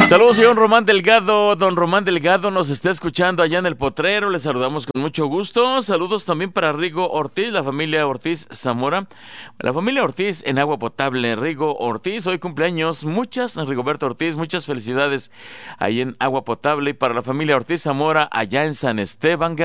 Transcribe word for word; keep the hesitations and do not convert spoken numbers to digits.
Saludos, señor Román Delgado. Don Román Delgado nos está escuchando allá en el Potrero. Le saludamos con mucho gusto. Saludos también para Rigo Ortiz, la familia Ortiz Zamora. La familia Ortiz en agua potable. Rigo Ortiz, hoy cumpleaños. Muchas, Rigoberto Ortiz, muchas felicidades ahí en agua potable. Y para la familia Ortiz Zamora allá en San Esteban,